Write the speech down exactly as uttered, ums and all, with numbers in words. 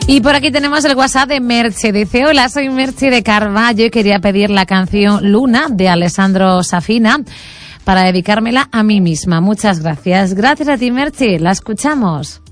Y por aquí tenemos el WhatsApp de Merche. Dice, hola, soy Merche de Carballo y quería pedir la canción Luna de Alessandro Safina para dedicármela a mí misma. Muchas gracias. Gracias a ti, Merche. La escuchamos.